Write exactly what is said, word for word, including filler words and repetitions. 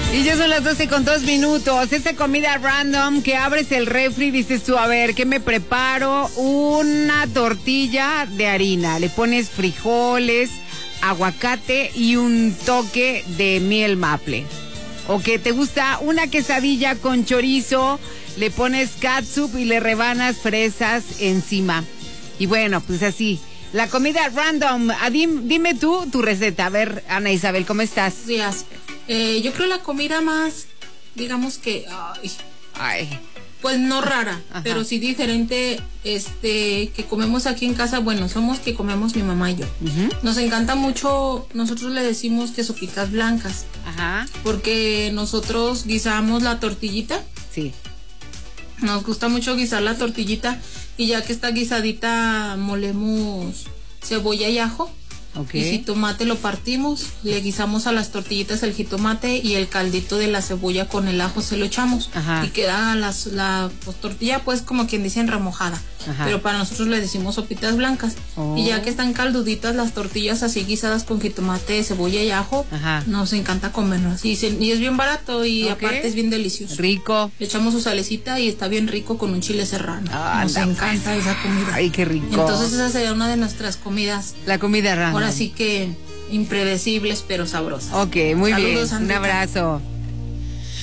Y ya son las doce con dos minutos. Esa comida random que abres el refri y dices tú, a ver, ¿qué me preparo? Una tortilla de harina. Le pones frijoles, aguacate y un toque de miel maple. O que te gusta una quesadilla con chorizo, le pones catsup y le rebanas fresas encima. Y bueno, pues así. La comida random. Ah, dim, dime tú tu receta. A ver, Ana Isabel, ¿cómo estás? Días. Eh, yo creo la comida más, digamos que, ay, Ay. pues no rara, Ajá. pero sí diferente, este, que comemos aquí en casa. Bueno, somos que comemos mi mamá y yo. Uh-huh. Nos encanta mucho, nosotros le decimos que sopitas blancas. Ajá. Porque nosotros guisamos la tortillita. Sí. Nos gusta mucho guisar la tortillita y ya que está guisadita molemos cebolla y ajo. Okay. Y jitomate lo partimos, le guisamos a las tortillitas el jitomate y el caldito de la cebolla con el ajo se lo echamos. Ajá. Y queda las, la pues, tortilla pues como quien dicen remojada. Ajá. Pero para nosotros le decimos sopitas blancas. Oh. Y ya que están calduditas las tortillas así guisadas con jitomate, cebolla y ajo, ajá, nos encanta comernos. Y, se, y es bien barato y okay, aparte es bien delicioso. Rico. Le echamos su salecita y está bien rico con un chile serrano. Ah, nos encanta esa comida. Ay, qué rico. Entonces esa sería una de nuestras comidas. La comida random. Ahora sí que impredecibles pero sabrosas. Ok, muy Saludos, bien. Andrita. Un abrazo.